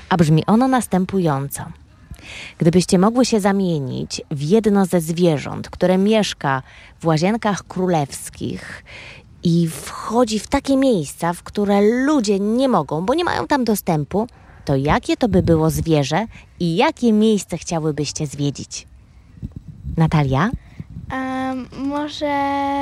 A brzmi ono następująco. Gdybyście mogły się zamienić w jedno ze zwierząt, które mieszka w Łazienkach Królewskich i wchodzi w takie miejsca, w które ludzie nie mogą, bo nie mają tam dostępu, to jakie to by było zwierzę i jakie miejsce chciałybyście zwiedzić? Natalia? Może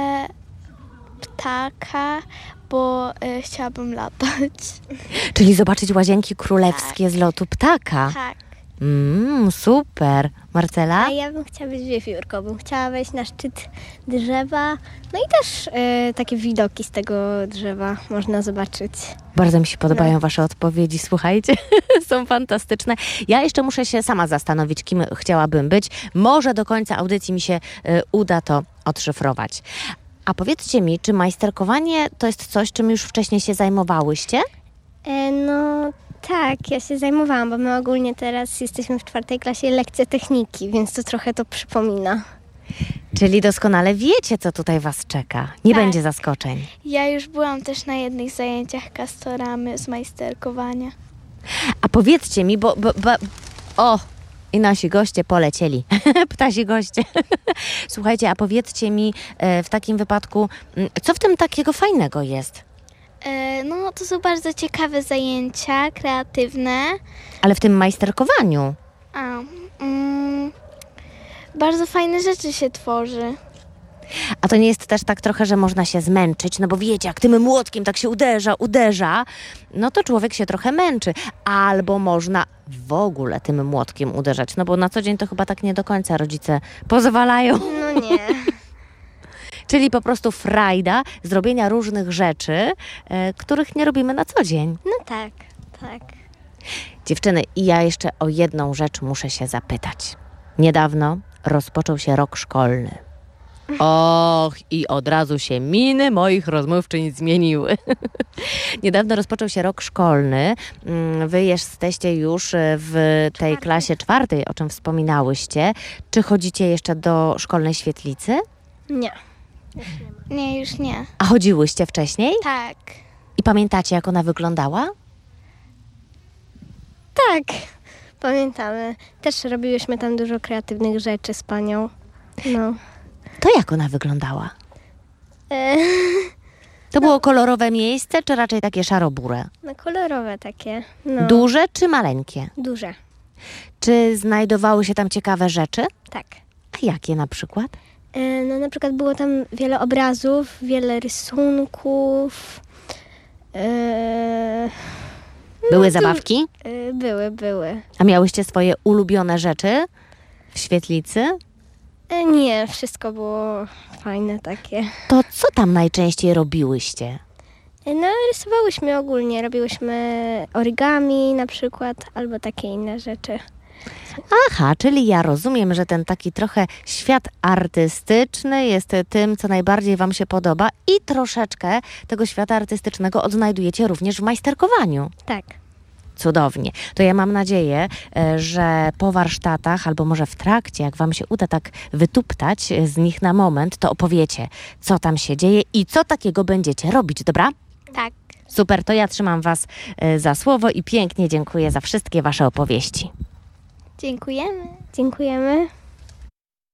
ptaka, bo chciałabym latać. Czyli zobaczyć Łazienki Królewskie z lotu ptaka. Tak. Super. Marcela? A ja bym chciała być wiewiórką, bym chciała wejść na szczyt drzewa, no i też takie widoki z tego drzewa można zobaczyć. Bardzo mi się podobają wasze odpowiedzi, słuchajcie, są fantastyczne. Ja jeszcze muszę się sama zastanowić, kim chciałabym być. Może do końca audycji mi się uda to odszyfrować. A powiedzcie mi, czy majsterkowanie to jest coś, czym już wcześniej się zajmowałyście? No tak, ja się zajmowałam, bo my ogólnie teraz jesteśmy w 4. klasie lekcja techniki, więc to trochę to przypomina. Czyli doskonale wiecie, co tutaj was czeka. Nie Tak. będzie zaskoczeń. Ja już byłam też na jednych zajęciach Castoramy z majsterkowania. A powiedzcie mi, O! I nasi goście polecieli. Ptasi goście. Słuchajcie, a powiedzcie mi w takim wypadku, co w tym takiego fajnego jest? No to są bardzo ciekawe zajęcia, kreatywne. Ale w tym majsterkowaniu. Bardzo fajne rzeczy się tworzy. A to nie jest też tak trochę, że można się zmęczyć? No bo wiecie, jak tym młotkiem tak się uderza, no to człowiek się trochę męczy. Albo można w ogóle tym młotkiem uderzać, no bo na co dzień to chyba tak nie do końca rodzice pozwalają. No nie. Czyli po prostu frajda zrobienia różnych rzeczy, których nie robimy na co dzień. No tak. Dziewczyny, i ja jeszcze o jedną rzecz muszę się zapytać. Niedawno rozpoczął się rok szkolny. Och, i od razu się miny moich rozmówczyń zmieniły. Niedawno rozpoczął się rok szkolny. Wy jesteście już w tej klasie 4, o czym wspominałyście. Czy chodzicie jeszcze do szkolnej świetlicy? Nie. Nie, już nie. A chodziłyście wcześniej? Tak. I pamiętacie, jak ona wyglądała? Tak, pamiętamy. Też robiłyśmy tam dużo kreatywnych rzeczy z panią. No. To jak ona wyglądała? E, To było kolorowe miejsce, czy raczej takie szarobure? no kolorowe takie. No. Duże czy maleńkie? Duże. Czy znajdowały się tam ciekawe rzeczy? Tak. A jakie na przykład? No na przykład było tam wiele obrazów, wiele rysunków. Były zabawki? Były. A miałyście swoje ulubione rzeczy w świetlicy? Nie, wszystko było fajne takie. To co tam najczęściej robiłyście? No rysowałyśmy ogólnie, robiłyśmy origami na przykład, albo takie inne rzeczy. Aha, czyli ja rozumiem, że ten taki trochę świat artystyczny jest tym, co najbardziej wam się podoba i troszeczkę tego świata artystycznego odnajdujecie również w majsterkowaniu. Tak. Cudownie. To ja mam nadzieję, że po warsztatach, albo może w trakcie, jak wam się uda tak wytuptać z nich na moment, to opowiecie, co tam się dzieje i co takiego będziecie robić, dobra? Tak. Super, to ja trzymam was za słowo i pięknie dziękuję za wszystkie wasze opowieści. Dziękujemy. Dziękujemy.